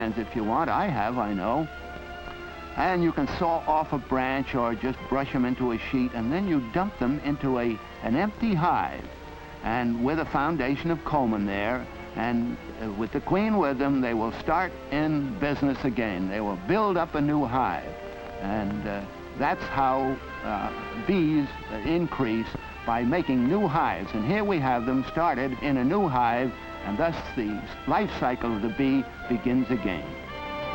if you want. I have, I know. And you can saw off a branch or just brush them into a sheet, and then you dump them into an empty hive, and with a foundation of comb in there, and with the queen with them, they will start in business again. They will build up a new hive, and that's how bees increase, by making new hives. And here we have them started in a new hive, and thus the life cycle of the bee begins again.